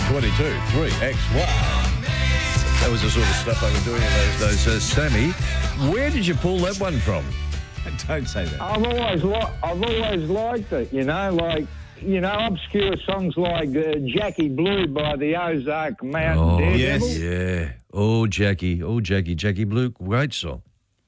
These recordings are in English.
22, 3XY. That was the sort of stuff I was doing in those days. Sammy, where did you pull that one from? Don't say that. I've always liked it, obscure songs like Jackie Blue by the Ozark Mountain Daredevil. Yeah. Jackie Blue, great song.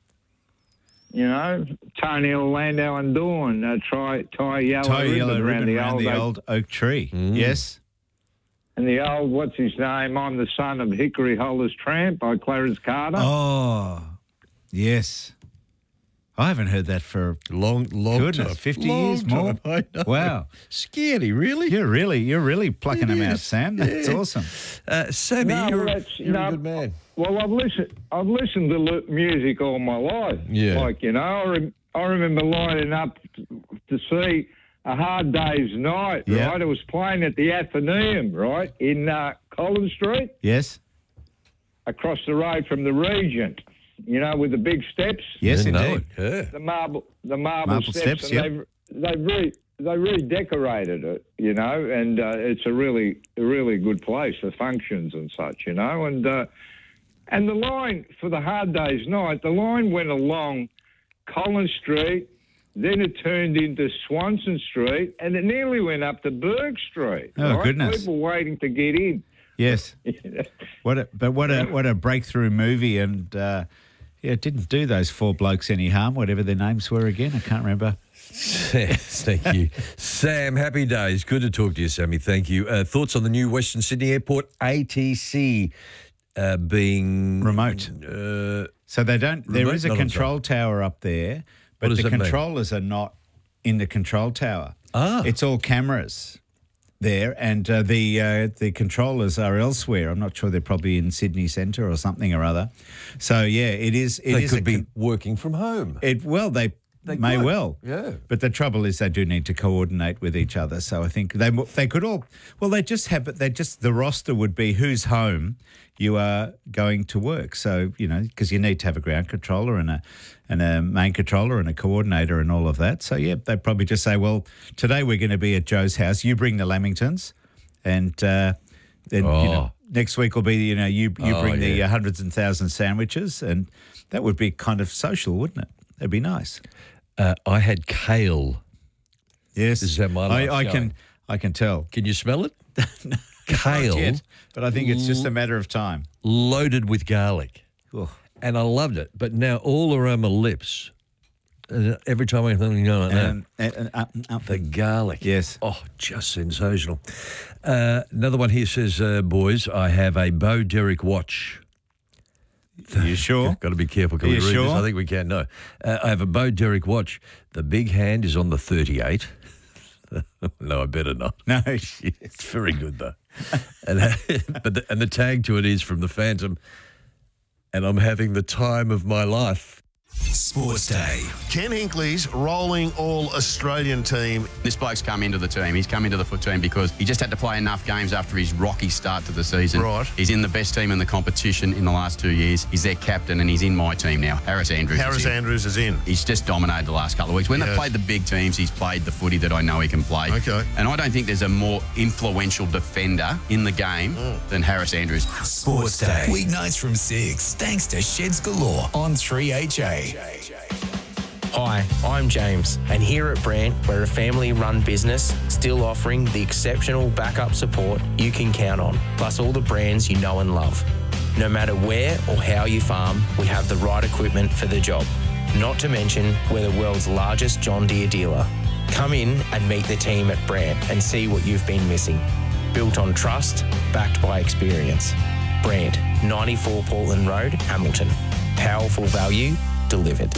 Tony Orlando and Dawn, tie yellow ribbon around the old oak tree. Yes. And the old, what's his name? I'm the Son of Hickory Holler's Tramp by Clarence Carter. Oh, yes. I haven't heard that for long goodness, time. 50 long years time, more. I know. Wow. Scary, really? You're really plucking them out, Sam. That's awesome. Sammy, you're a good man. Well, I've listened to music all my life. Yeah. I remember lining up to see A Hard Day's Night, right? It was playing at the Athenaeum, right, in Collins Street. Yes. Across the road from the Regent, with the big steps. Yes, indeed. The marble steps. And they redecorated it, and it's a really good place for functions and such, and the line for the Hard Day's Night, the line went along Collins Street, then it turned into Swanson Street, and it nearly went up to Burke Street. Oh, right? goodness. People waiting to get in. Yes. What a breakthrough movie, and it didn't do those four blokes any harm, whatever their names were again. I can't remember. Thank you. Sam, happy days. Good to talk to you, Sammy. Thank you. Thoughts on the new Western Sydney Airport ATC being remote? So they don't. There is a control tower up there, but the controllers are not in the control tower. It's all cameras there, and the controllers are elsewhere. I'm not sure, they're probably in Sydney Centre or something or other. So it is. They could be working from home. They may could. well. Yeah. But the trouble is they do need to coordinate with each other. So I think they could all. Well, the roster would be who's home you are going to work. So because you need to have a ground controller and a main controller and a coordinator and all of that. So they probably just say, well, today we're going to be at Joe's house. You bring the Lamingtons, and then next week will be you bring the hundreds and thousands sandwiches, and that would be kind of social, wouldn't it? That'd be nice. I had kale. Yes, this is how my life's going. I can tell. Can you smell it? Kale, not yet, but I think it's just a matter of time. Loaded with garlic, and I loved it. But now all around my lips, every time I think like that, the garlic. Yes. Oh, just sensational. Another one here says, boys, I have a Bo Derek watch. Are you sure? Got to be careful. Can we read this? I think we can. No. I have a Bo Derek watch. The big hand is on the 38. No, I better not. No. It's very good, though. And the tag to it is from the Phantom, and I'm having the time of my life. Sports Day. Ken Hinkley's rolling all-Australian team. This bloke's come into the team. He's come into the foot team because he just had to play enough games after his rocky start to the season. Right. He's in the best team in the competition in the last 2 years. He's their captain and he's in my team now. Harris Andrews is in. He's just dominated the last couple of weeks. When they've played the big teams, he's played the footy that I know he can play. Okay. And I don't think there's a more influential defender in the game than Harris Andrews. Sports Day. Weeknights from 6. Thanks to Sheds Galore on 3HA. Hi, I'm James, and here at Brandt, we're a family-run business still offering the exceptional backup support you can count on, plus all the brands you know and love. No matter where or how you farm, we have the right equipment for the job. Not to mention, we're the world's largest John Deere dealer. Come in and meet the team at Brandt and see what you've been missing. Built on trust, backed by experience. Brandt, 94 Portland Road, Hamilton. Powerful value delivered.